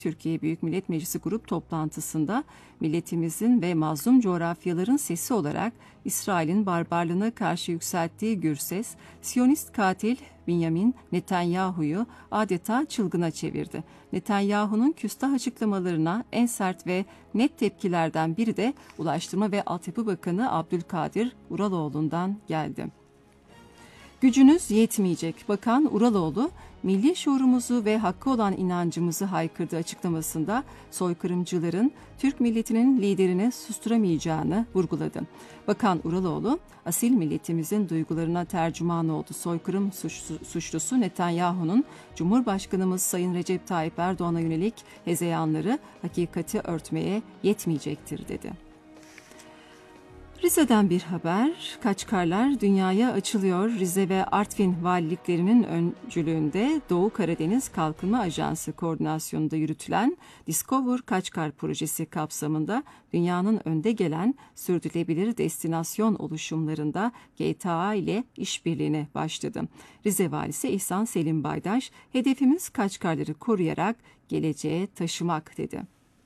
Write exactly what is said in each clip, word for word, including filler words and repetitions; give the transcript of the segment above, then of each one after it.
Türkiye Büyük Millet Meclisi grup toplantısında milletimizin ve mazlum coğrafyaların sesi olarak İsrail'in barbarlığına karşı yükselttiği gür ses, Siyonist katil Benjamin Netanyahu'yu adeta çılgına çevirdi. Netanyahu'nun küstah açıklamalarına en sert ve net tepkilerden biri de Ulaştırma ve Altyapı Bakanı Abdülkadir Uraloğlu'ndan geldi. Gücünüz yetmeyecek. Bakan Uraloğlu, milli şuurumuzu ve hakkı olan inancımızı haykırdığı açıklamasında soykırımcıların Türk milletinin liderini susturamayacağını vurguladı. Bakan Uraloğlu, asil milletimizin duygularına tercüman oldu. Soykırım suçlu, suçlusu Netanyahu'nun Cumhurbaşkanımız Sayın Recep Tayyip Erdoğan'a yönelik hezeyanları hakikati örtmeye yetmeyecektir dedi. Rize'den bir haber, Kaçkarlar dünyaya açılıyor. Rize ve Artvin valiliklerinin öncülüğünde Doğu Karadeniz Kalkınma Ajansı koordinasyonunda yürütülen Discover Kaçkar projesi kapsamında dünyanın önde gelen sürdürülebilir destinasyon oluşumlarında G T A ile işbirliğine başladı. Rize Valisi İhsan Selim Baydaş, hedefimiz Kaçkarları koruyarak geleceğe taşımak dedi.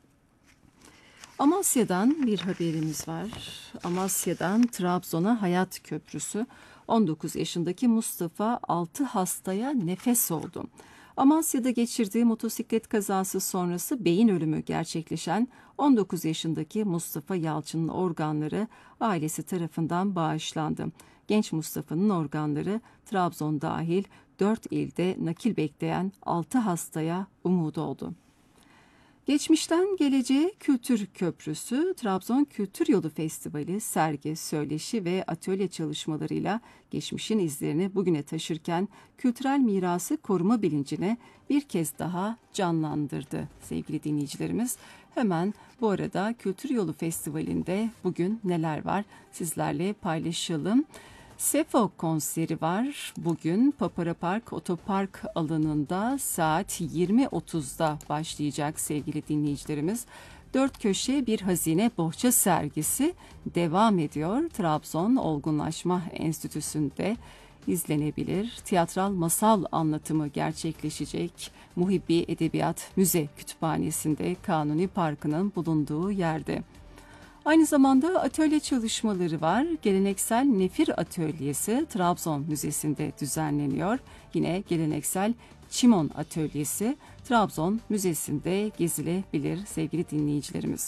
Amasya'dan bir haberimiz var. Amasya'dan Trabzon'a Hayat Köprüsü. on dokuz yaşındaki Mustafa altı hastaya nefes oldu. Amasya'da geçirdiği motosiklet kazası sonrası beyin ölümü gerçekleşen on dokuz yaşındaki Mustafa Yalçın'ın organları ailesi tarafından bağışlandı. Genç Mustafa'nın organları Trabzon dahil dört ilde nakil bekleyen altı hastaya umut oldu. Geçmişten Geleceğe Kültür Köprüsü, Trabzon Kültür Yolu Festivali, sergi, söyleşi ve atölye çalışmalarıyla geçmişin izlerini bugüne taşırken kültürel mirası koruma bilincine bir kez daha canlandırdı sevgili dinleyicilerimiz. Hemen bu arada Kültür Yolu Festivali'nde bugün neler var sizlerle paylaşalım. Sefo konseri var. Bugün Papara Park Otopark alanında saat yirmi otuzda başlayacak sevgili dinleyicilerimiz. Dört köşe bir hazine bohça sergisi devam ediyor. Trabzon Olgunlaşma Enstitüsü'nde izlenebilir. Tiyatral masal anlatımı gerçekleşecek. Muhibbi Edebiyat Müze Kütüphanesi'nde Kanuni Parkı'nın bulunduğu yerde. Aynı zamanda atölye çalışmaları var. Geleneksel Nefir Atölyesi Trabzon Müzesi'nde düzenleniyor. Yine geleneksel Çimon Atölyesi Trabzon Müzesi'nde gezilebilir sevgili dinleyicilerimiz.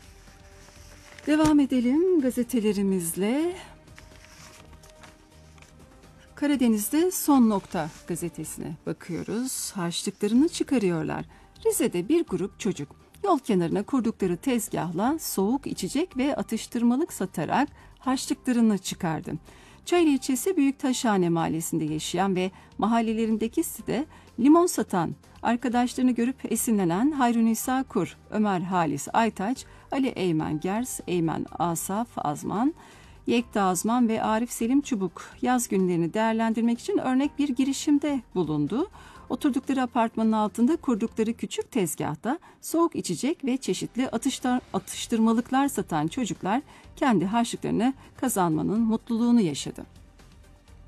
Devam edelim gazetelerimizle. Karadeniz'de Son Nokta gazetesine bakıyoruz. Harçlıklarını çıkarıyorlar. Rize'de bir grup çocuk yol kenarına kurdukları tezgahla soğuk içecek ve atıştırmalık satarak harçlıklarını çıkardı. Çaylı ilçesi Büyüktaşhane mahallesinde yaşayan ve mahallelerindeki de limon satan arkadaşlarını görüp esinlenen Hayrunisa Kur, Ömer Halis Aytaç, Ali Eymen Gers, Eymen Asaf Azman, Yekta Azman ve Arif Selim Çubuk yaz günlerini değerlendirmek için örnek bir girişimde bulundu. Oturdukları apartmanın altında kurdukları küçük tezgahta soğuk içecek ve çeşitli atıştır, atıştırmalıklar satan çocuklar kendi harçlıklarını kazanmanın mutluluğunu yaşadı.